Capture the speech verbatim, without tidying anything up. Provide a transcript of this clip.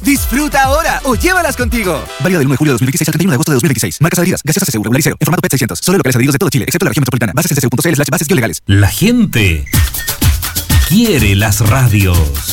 Disfruta ahora o llévalas contigo. Válido del uno de julio de dos mil veintiséis al treinta y uno de agosto de dos mil veintiséis. Marcas adheridas. Gaseosa C C U Regular Liceo. En formato P E T seiscientos. Solo locales adheridos de todo Chile, excepto la región metropolitana. Bases en c c u punto c l slash bases legales. La gente quiere las radios.